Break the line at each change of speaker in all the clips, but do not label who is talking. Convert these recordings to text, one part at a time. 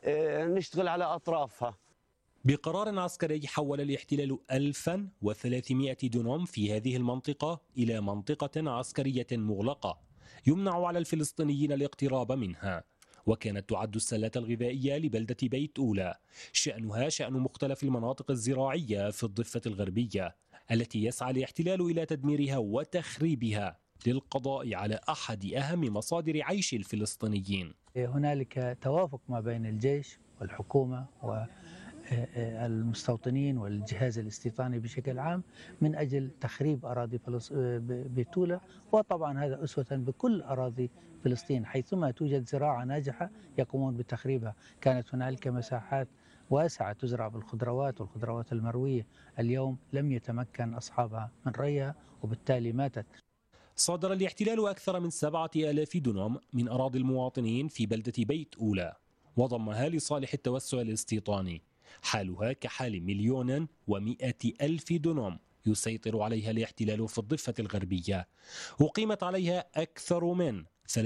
نشتغل على أطرافها.
بقرار عسكري حول الاحتلال 1300 دونم في هذه المنطقة إلى منطقة عسكرية مغلقة يمنع على الفلسطينيين الاقتراب منها، وكانت تعد السلة الغذائية لبلدة بيت أولى شأنها شأن مختلف المناطق الزراعية في الضفة الغربية التي يسعى الاحتلال إلى تدميرها وتخريبها للقضاء على أحد أهم مصادر عيش الفلسطينيين.
هنالك توافق ما بين الجيش والحكومة والمستوطنين والجهاز الاستيطاني بشكل عام من أجل تخريب أراضي بيت أولى، وطبعا هذا أسوة بكل أراضي فلسطين حيثما توجد زراعة ناجحة يقومون بتخريبها. كانت هنالك مساحات واسعة تزرع بالخضروات والخضروات المروية، اليوم لم يتمكن أصحابها من ريها وبالتالي ماتت.
صادر الاحتلال أكثر من 7000 دونم من أراضي المواطنين في بلدة بيت أولى وضمها لصالح التوسع الاستيطاني، حالها كحال 1,100,000 دونم يسيطر عليها الاحتلال في الضفة الغربية، أقيمت عليها أكثر من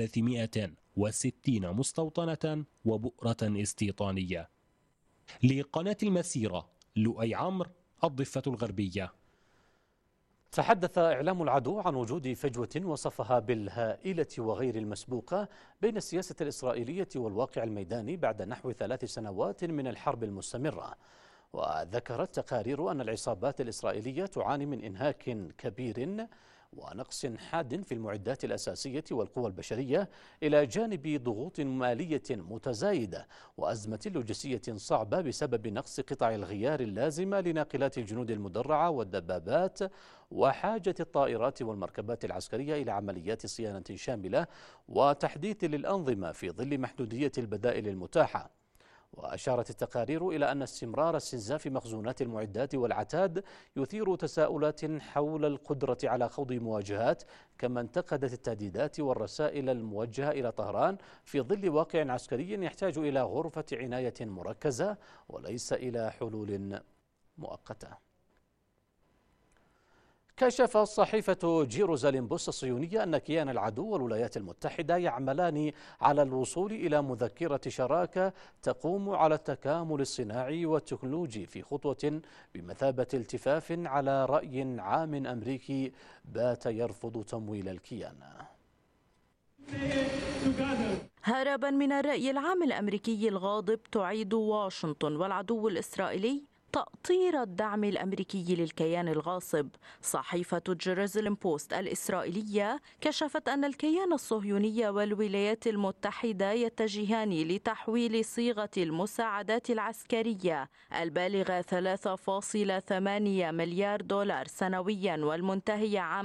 360 مستوطنة وبؤرة استيطانية. لقناة المسيرة، لؤي عمرو، الضفة الغربية.
تحدث إعلام العدو عن وجود فجوة وصفها بالهائلة وغير المسبوقة بين السياسة الإسرائيلية والواقع الميداني بعد نحو 3 سنوات من الحرب المستمرة. وذكرت تقارير أن العصابات الإسرائيلية تعاني من إنهاك كبير ونقص حاد في المعدات الأساسية والقوى البشرية، إلى جانب ضغوط مالية متزايدة وأزمة لوجستية صعبة بسبب نقص قطع الغيار اللازمة لناقلات الجنود المدرعة والدبابات، وحاجة الطائرات والمركبات العسكرية إلى عمليات صيانة شاملة وتحديث للأنظمة في ظل محدودية البدائل المتاحة. وأشارت التقارير إلى أن استمرار استنزاف مخزونات المعدات والعتاد يثير تساؤلات حول القدرة على خوض مواجهات، كما انتقدت التهديدات والرسائل الموجهة إلى طهران في ظل واقع عسكري يحتاج إلى غرفة عناية مركزة وليس إلى حلول مؤقتة. كشفت صحيفة جيروزاليم بوست الصهيونية أن كيان العدو والولايات المتحدة يعملان على الوصول إلى مذكرة شراكة تقوم على التكامل الصناعي والتكنولوجي في خطوة بمثابة التفاف على رأي عام أمريكي بات يرفض تمويل الكيان.
هربا من الرأي العام الأمريكي الغاضب، تعيد واشنطن والعدو الإسرائيلي تأطير الدعم الأمريكي للكيان الغاصب. صحيفة جيروزاليم بوست الإسرائيلية كشفت أن الكيان الصهيوني والولايات المتحدة يتجهان لتحويل صيغة المساعدات العسكرية البالغة 3.8 مليار دولار سنويا والمنتهية عام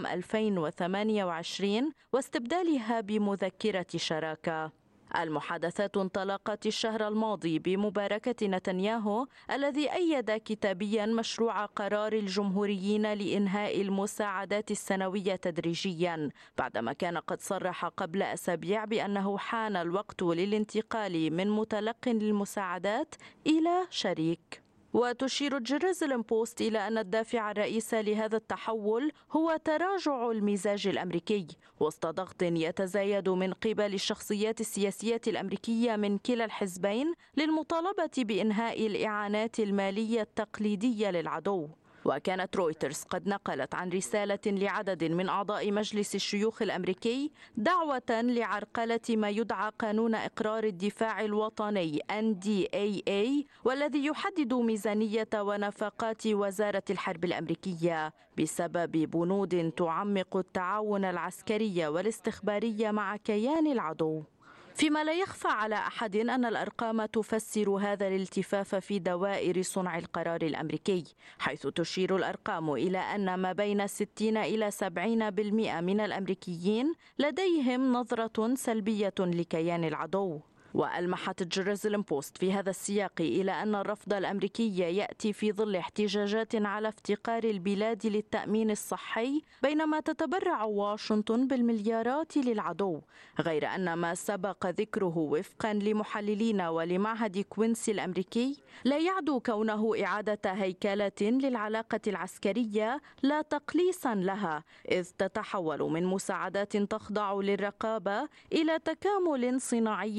2028 واستبدالها بمذكرة شراكة. المحادثات انطلقت الشهر الماضي بمباركة نتنياهو الذي أيد كتابيا مشروع قرار الجمهوريين لإنهاء المساعدات السنوية تدريجيا، بعدما كان قد صرح قبل أسابيع بأنه حان الوقت للانتقال من متلق للمساعدات إلى شريك. وتشير جيروزاليم بوست إلى أن الدافع الرئيسي لهذا التحول هو تراجع المزاج الأمريكي وسط ضغط يتزايد من قبل الشخصيات السياسية الأمريكية من كلا الحزبين للمطالبة بإنهاء الإعانات المالية التقليدية للعدو. وكانت رويترز قد نقلت عن رسالة لعدد من أعضاء مجلس الشيوخ الأمريكي دعوة لعرقلة ما يدعى قانون إقرار الدفاع الوطني NDAA، والذي يحدد ميزانية ونفقات وزارة الحرب الأمريكية بسبب بنود تعمق التعاون العسكري والاستخباري مع كيان العدو. فيما لا يخفى على أحد أن الأرقام تفسر هذا الالتفاف في دوائر صنع القرار الأمريكي، حيث تشير الأرقام إلى أن ما بين 60 إلى 70% من الأمريكيين لديهم نظرة سلبية لكيان العدو. وألمحت جيروزاليم بوست في هذا السياق إلى أن الرفض الأمريكي يأتي في ظل احتجاجات على افتقار البلاد للتأمين الصحي، بينما تتبرع واشنطن بالمليارات للعدو، غير أن ما سبق ذكره وفقا لمحللين ولمعهد كوينسي الأمريكي لا يعدو كونه إعادة هيكلة للعلاقة العسكرية لا تقليصا لها، إذ تتحول من مساعدات تخضع للرقابة إلى تكامل صناعي وتكنولوجي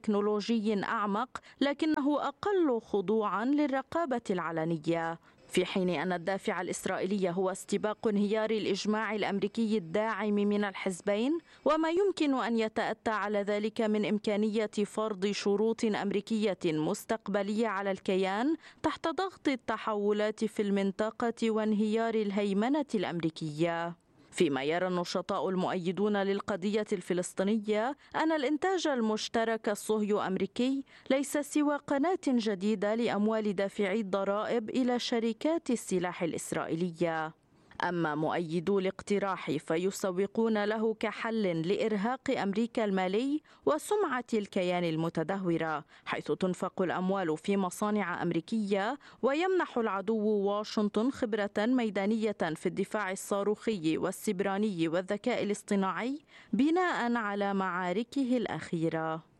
تكنولوجي أعمق، لكنه أقل خضوعا للرقابة العلنية. في حين أن الدافع الإسرائيلي هو استباق انهيار الإجماع الأمريكي الداعم من الحزبين، وما يمكن أن يتأتى على ذلك من إمكانية فرض شروط أمريكية مستقبلية على الكيان تحت ضغط التحولات في المنطقة وانهيار الهيمنة الأمريكية. فيما يرى النشطاء المؤيدون للقضية الفلسطينية أن الإنتاج المشترك الصهيو أمريكي ليس سوى قناة جديدة لأموال دافعي الضرائب إلى شركات السلاح الإسرائيلية. أما مؤيدو الاقتراح فيسوقون له كحل لإرهاق أمريكا المالي وسمعة الكيان المتدهورة، حيث تنفق الأموال في مصانع أمريكية ويمنح العدو واشنطن خبرة ميدانية في الدفاع الصاروخي والسبراني والذكاء الاصطناعي بناء على معاركه الأخيرة.